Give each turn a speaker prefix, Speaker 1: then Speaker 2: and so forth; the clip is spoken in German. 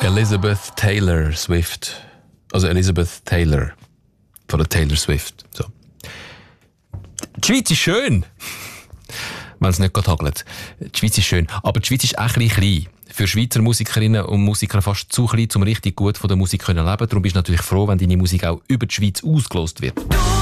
Speaker 1: Elizabeth Taylor Swift. Also Elizabeth Taylor. Von der Taylor Swift. So. Die Schweiz ist schön. Wenn es nicht gerade hagelt. Die Schweiz ist schön. Aber die Schweiz ist auch ein bisschen klein. Für Schweizer Musikerinnen und Musiker fast zu klein, um richtig gut von der Musik zu leben. Darum bist du natürlich froh, wenn deine Musik auch über die Schweiz ausgelost wird.